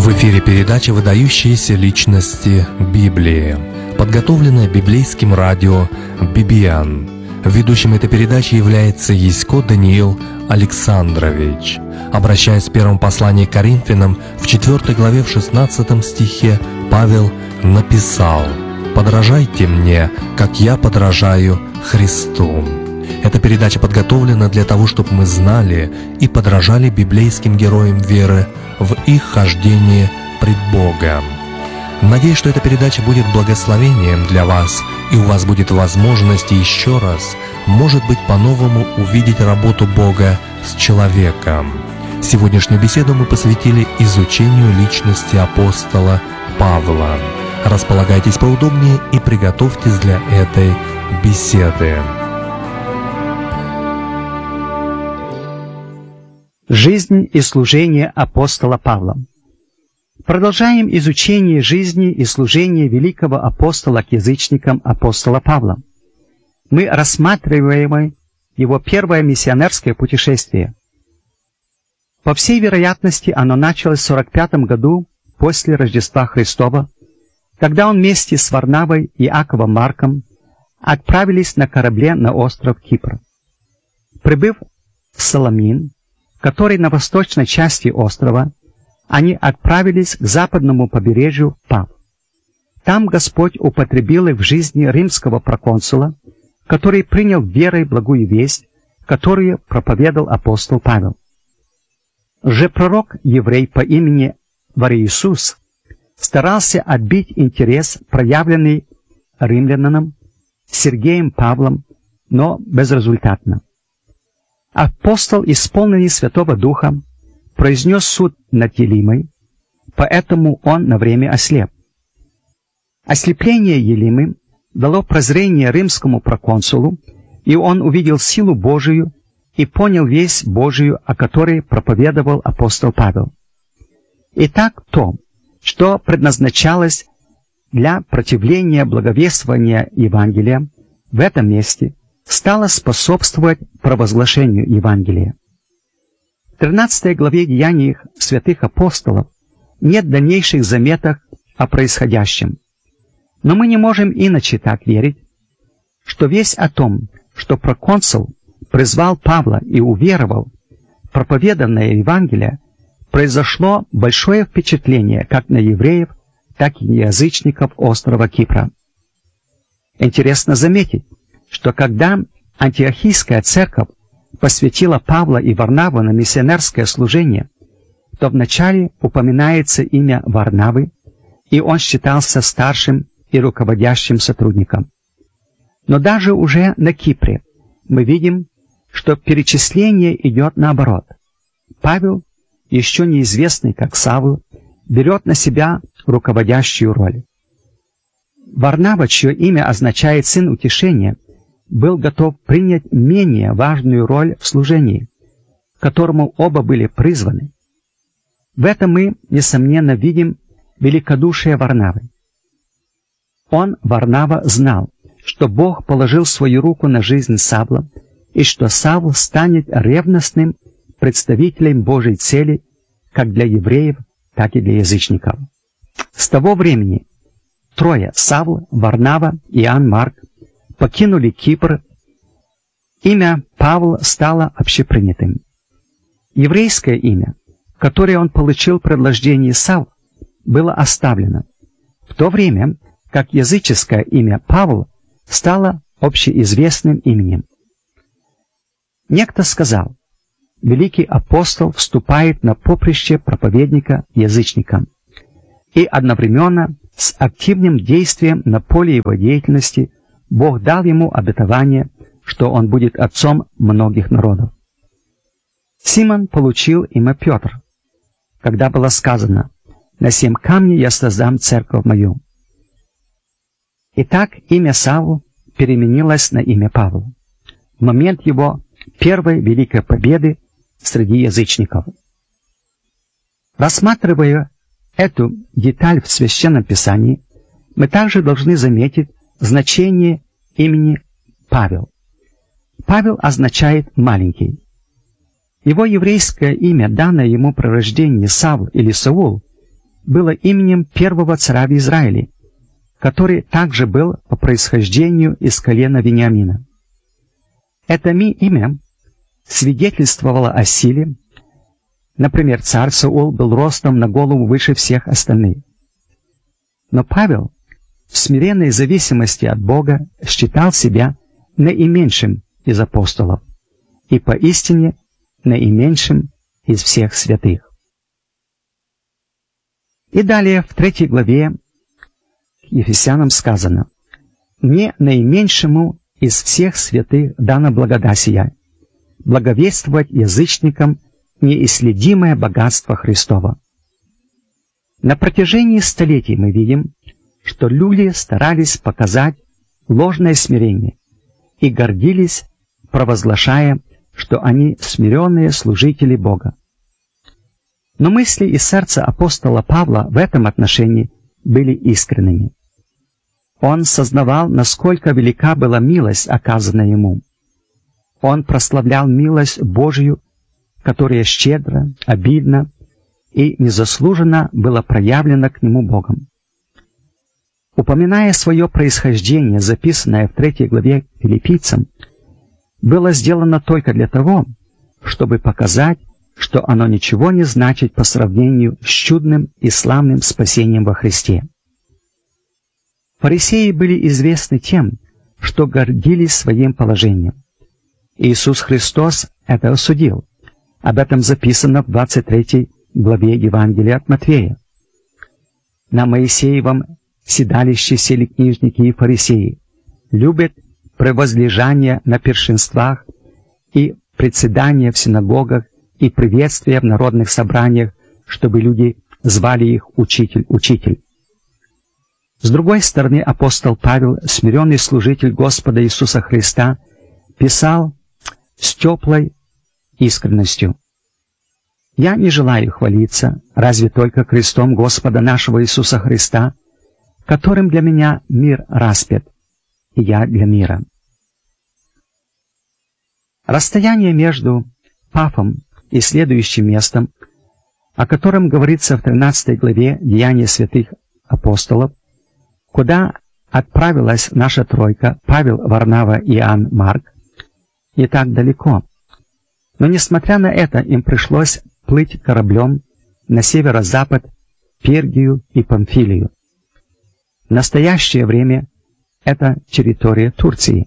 В эфире передача «Выдающиеся личности Библии», подготовленная библейским радио «Бибиан». Ведущим этой передачи является Ясько Даниил Александрович. Обращаясь в первом послании к Коринфянам, в 4 главе, в 16 стихе, Павел написал: «Подражайте мне, как я подражаю Христу». Эта передача подготовлена для того, чтобы мы знали и подражали библейским героям веры в их хождении пред Богом. Надеюсь, что эта передача будет благословением для вас, и у вас будет возможность еще раз, может быть, по-новому увидеть работу Бога с человеком. Сегодняшнюю беседу мы посвятили изучению личности апостола Павла. Располагайтесь поудобнее и приготовьтесь для этой беседы. Жизнь и служение апостола Павла. Продолжаем изучение жизни и служения великого апостола к язычникам апостола Павла. Мы рассматриваем его первое миссионерское путешествие. По всей вероятности, оно началось в 45 году после Рождества Христова, когда он вместе с Варнавой и Иаковом Марком отправились на корабле на остров Кипр. Прибыв в Саламин, который на восточной части острова, они отправились к западному побережью Пав. Там Господь употребил их в жизни римского проконсула, который принял верой благую весть, которую проповедовал апостол Павел. Лжепророк-еврей по имени Вариисус старался отбить интерес, проявленный римлянам Сергеем Павлом, но безрезультатно. Апостол, исполненный Святого Духа, произнес суд над Елимой, поэтому он на время ослеп. Ослепление Елимы дало прозрение римскому проконсулу, и он увидел силу Божию и понял весть Божию, о которой проповедовал апостол Павел. Итак, то, что предназначалось для противления благовествования Евангелия в этом месте, стало способствовать провозглашению Евангелия. В 13 главе Деяний святых апостолов нет дальнейших заметок о происходящем. Но мы не можем иначе так верить, что весть о том, что проконсул призвал Павла и уверовал в проповеданное Евангелие, произошло большое впечатление как на евреев, так и на язычников острова Кипра. Интересно заметить, что когда Антиохийская церковь посвятила Павла и Варнаву на миссионерское служение, то вначале упоминается имя Варнавы, и он считался старшим и руководящим сотрудником. Но даже уже на Кипре мы видим, что перечисление идет наоборот. Павел, еще неизвестный как Савл, берет на себя руководящую роль. Варнава, чье имя означает «сын утешения», был готов принять менее важную роль в служении, к которому оба были призваны. В этом мы, несомненно, видим великодушие Варнавы. Он, Варнава, знал, что Бог положил свою руку на жизнь Савла, и что Савл станет ревностным представителем Божьей цели как для евреев, так и для язычников. С того времени трое — Савл, Варнава и Иоанн Марк — покинули Кипр. Имя Павла стало общепринятым. Еврейское имя, которое он получил при рождении Савл, было оставлено, в то время как языческое имя Павел стало общеизвестным именем. Некто сказал: великий апостол вступает на поприще проповедника язычникам, и одновременно с активным действием на поле его деятельности Бог дал ему обетование, что он будет отцом многих народов. Симон получил имя Петр, когда было сказано: «На 7 камней я создам церковь мою». Итак, имя Савл переменилось на имя Павла в момент его первой великой победы среди язычников. Рассматривая эту деталь в Священном Писании, мы также должны заметить значение имени Павел. Павел означает «маленький». Его еврейское имя, данное ему при рождении Савл или Саул, было именем первого царя в Израиле, который также был по происхождению из колена Вениамина. Это имя свидетельствовало о силе. Например, царь Саул был ростом на голову выше всех остальных. Но Павел в смиренной зависимости от Бога считал себя наименьшим из апостолов и поистине наименьшим из всех святых. И далее в 3 главе Ефесянам сказано: «Мне, наименьшему из всех святых, дана благодать сия, благовествовать язычникам неисследимое богатство Христова». На протяжении столетий мы видим, что люди старались показать ложное смирение и гордились, провозглашая, что они смиренные служители Бога. Но мысли и сердце апостола Павла в этом отношении были искренними. Он сознавал, насколько велика была милость, оказанная ему. Он прославлял милость Божию, которая щедро, обильно и незаслуженно была проявлена к нему Богом. Упоминая свое происхождение, записанное в 3 главе Филиппийцам, было сделано только для того, чтобы показать, что оно ничего не значит по сравнению с чудным и славным спасением во Христе. Фарисеи были известны тем, что гордились своим положением. Иисус Христос это осудил. Об этом записано в 23 главе Евангелия от Матфея. «На Моисеевом седалище сели книжники и фарисеи, любят превозлежание на першинствах и председание в синагогах и приветствия в народных собраниях, чтобы люди звали их «Учитель, Учитель». С другой стороны, апостол Павел, смиренный служитель Господа Иисуса Христа, писал с теплой искренностью: «Я не желаю хвалиться, разве только крестом Господа нашего Иисуса Христа, которым для меня мир распят, и я для мира». Расстояние между Пафом и следующим местом, о котором говорится в 13 главе Деяния святых апостолов, куда отправилась наша тройка Павел, Варнава, Иоанн, Марк, не так далеко. Но несмотря на это, им пришлось плыть кораблем на северо-запад, Пергию и Памфилию. В настоящее время это территория Турции.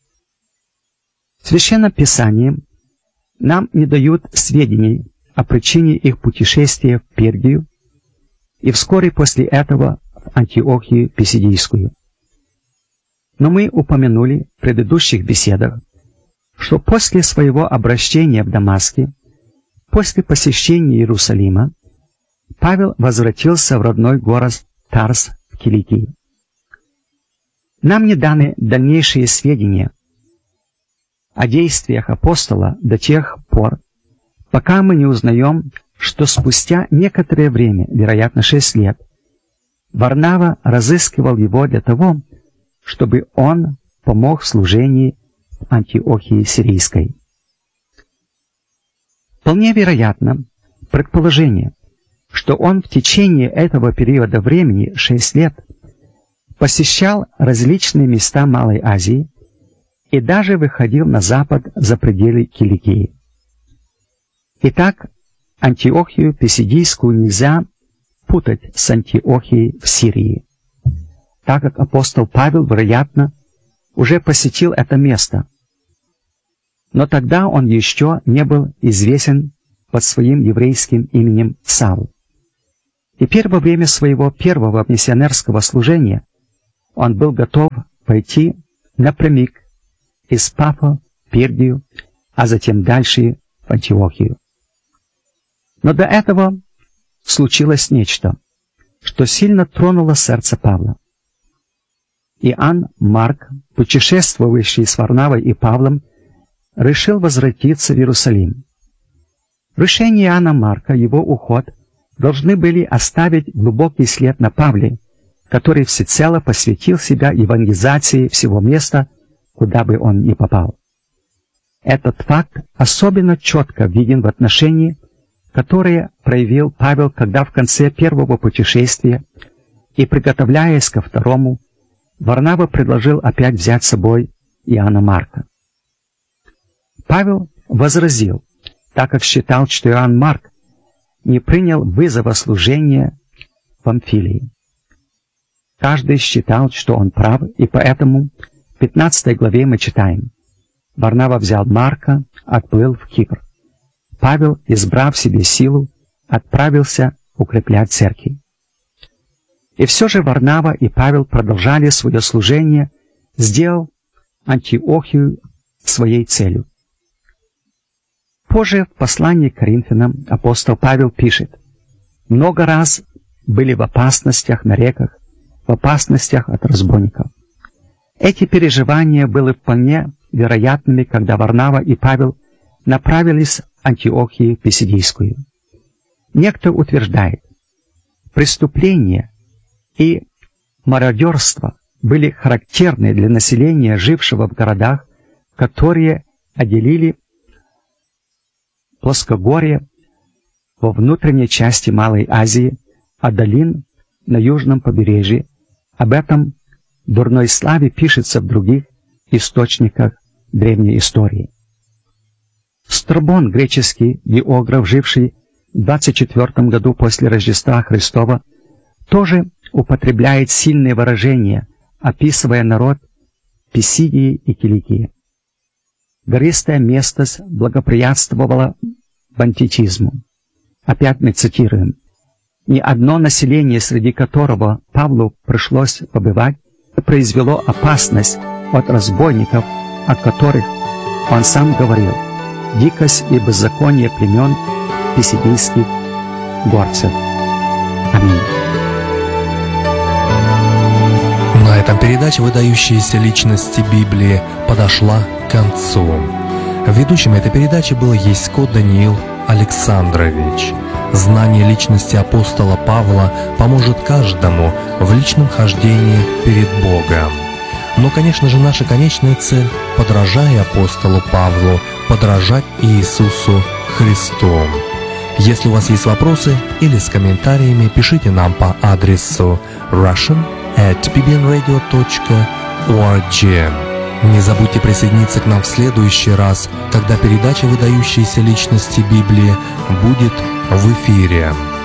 В Священном Писании нам не дают сведений о причине их путешествия в Пергию и вскоре после этого в Антиохию Писидийскую. Но мы упомянули в предыдущих беседах, что после своего обращения в Дамаске, после посещения Иерусалима, Павел возвратился в родной город Тарс в Киликии. Нам не даны дальнейшие сведения о действиях апостола до тех пор, пока мы не узнаем, что спустя некоторое время, вероятно 6 лет, Варнава разыскивал его для того, чтобы он помог в служении в Антиохии Сирийской. Вполне вероятно предположение, что он в течение этого периода времени, 6 лет, посещал различные места Малой Азии и даже выходил на запад за пределы Киликии. Итак, Антиохию Писидийскую нельзя путать с Антиохией в Сирии, так как апостол Павел, вероятно, уже посетил это место. Но тогда он еще не был известен под своим еврейским именем Савл. Теперь во время своего первого миссионерского служения он был готов пойти напрямик из Пафа в Пергию, а затем дальше в Антиохию. Но до этого случилось нечто, что сильно тронуло сердце Павла. Иоанн Марк, путешествовавший с Варнавой и Павлом, решил возвратиться в Иерусалим. Решение Иоанна Марка, его уход, должны были оставить глубокий след на Павле, который всецело посвятил себя евангелизации всего места, куда бы он ни попал. Этот факт особенно четко виден в отношении, которые проявил Павел, когда в конце первого путешествия и приготовляясь ко второму, Варнава предложил опять взять с собой Иоанна Марка. Павел возразил, так как считал, что Иоанн Марк не принял вызова служения в Памфилии. Каждый считал, что он прав, и поэтому в 15 главе мы читаем: Варнава взял Марка, отплыл в Кипр. Павел, избрав себе силу, отправился укреплять церкви. И все же Варнава и Павел продолжали свое служение, сделав Антиохию своей целью. Позже в послании к Коринфянам апостол Павел пишет: «Много раз были в опасностях на реках, в опасностях от разбойников». Эти переживания были вполне вероятными, когда Варнава и Павел направились в Антиохию Писидийскую. Некто утверждает, преступления и мародерство были характерны для населения, жившего в городах, которые отделили плоскогорье во внутренней части Малой Азии от долин на южном побережье. Об этом дурной славе пишется в других источниках древней истории. Страбон, греческий географ, живший в 24 году после Рождества Христова, тоже употребляет сильные выражения, описывая народ Писидии и Киликии. Гористая местность благоприятствовала бандитизму. Опять мы цитируем: «Ни одно население, среди которого Павлу пришлось побывать, произвело опасность от разбойников, о которых он сам говорил: дикость и беззаконие племен писидийских горцев». Аминь. На этом передача «Выдающиеся личности Библии» подошла к концу. Ведущим этой передачи был Ясько Даниил Александрович. Знание личности апостола Павла поможет каждому в личном хождении перед Богом. Но, конечно же, наша конечная цель, подражая апостолу Павлу, подражать Иисусу Христу. Если у вас есть вопросы или с комментариями, пишите нам по адресу russian@bbnradio.org. Не забудьте присоединиться к нам в следующий раз, когда передача «Выдающиеся личности Библии» будет в эфире.